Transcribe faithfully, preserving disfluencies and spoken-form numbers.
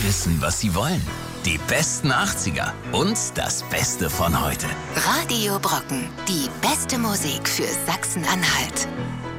wissen, was sie wollen. Die besten achtziger und das Beste von heute. Radio Brocken, die beste Musik für Sachsen-Anhalt.